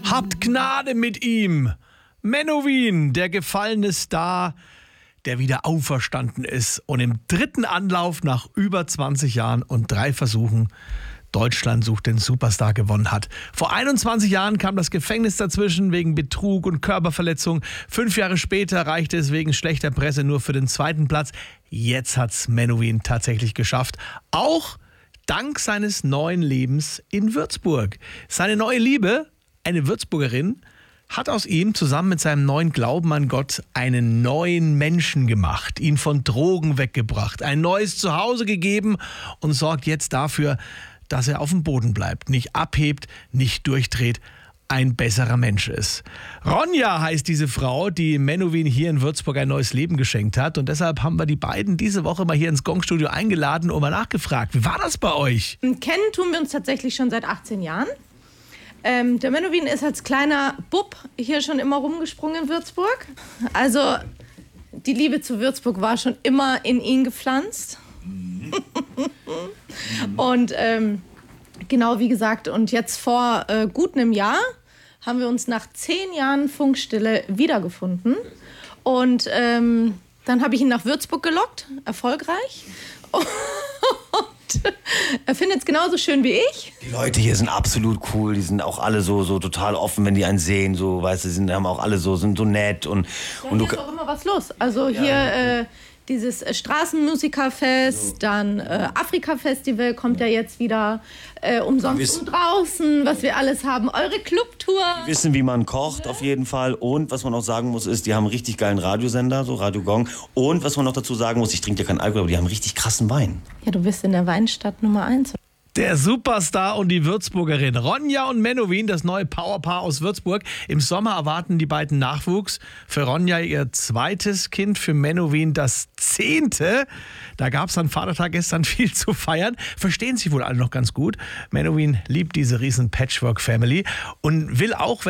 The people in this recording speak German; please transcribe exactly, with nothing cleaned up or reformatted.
Habt Gnade mit ihm. Menowin, der gefallene Star, der wieder auferstanden ist und im dritten Anlauf nach über zwanzig Jahren und drei Versuchen Deutschland sucht den Superstar gewonnen hat. Vor einundzwanzig Jahren kam das Gefängnis dazwischen wegen Betrug und Körperverletzung. Fünf Jahre später reichte es wegen schlechter Presse nur für den zweiten Platz. Jetzt hat's Menowin tatsächlich geschafft. Auch dank seines neuen Lebens in Würzburg. Seine neue Liebe, eine Würzburgerin, hat aus ihm zusammen mit seinem neuen Glauben an Gott einen neuen Menschen gemacht, ihn von Drogen weggebracht, ein neues Zuhause gegeben und sorgt jetzt dafür, dass er auf dem Boden bleibt, nicht abhebt, nicht durchdreht, ein besserer Mensch ist. Ronja heißt diese Frau, die Menowin hier in Würzburg ein neues Leben geschenkt hat. Und deshalb haben wir die beiden diese Woche mal hier ins Gong-Studio eingeladen und mal nachgefragt. Wie war das bei euch? Kennen tun wir uns tatsächlich schon seit achtzehn Jahren. Ähm, der Menowin ist als kleiner Bub hier schon immer rumgesprungen in Würzburg. Also die Liebe zu Würzburg war schon immer in ihn gepflanzt. Und ähm, genau wie gesagt, und jetzt vor äh, gut einem Jahr haben wir uns nach zehn Jahren Funkstille wiedergefunden. Und ähm, dann habe ich ihn nach Würzburg gelockt, erfolgreich. Und er findet es genauso schön wie ich. Die Leute hier sind absolut cool, die sind auch alle so, so total offen, wenn die einen sehen, so, weißt du, sind, haben auch alle so, sind so nett. Und, ja, und hier du ist auch immer was los. Also hier ja. äh, dieses äh, Straßenmusikerfest, so. Dann äh, Afrika-Festival kommt ja jetzt wieder, äh, umsonst wissen, und draußen, was wir alles haben, eure Clubtour. Die wissen, wie man kocht, ja. Auf jeden Fall. Und was man auch sagen muss, ist, die haben einen richtig geilen Radiosender, so Radio Gong. Und was man noch dazu sagen muss, ich trinke ja keinen Alkohol, aber die haben richtig krassen Wein. Ja, du bist in der Weinstadt Nummer eins. Der Superstar und die Würzburgerin. Ronja und Menowin, das neue Powerpaar aus Würzburg. Im Sommer erwarten die beiden Nachwuchs. Für Ronja ihr zweites Kind, für Menowin das zehnte. Da gab es am Vatertag gestern viel zu feiern. Verstehen sich wohl alle noch ganz gut. Menowin liebt diese riesen Patchwork-Family und will auch,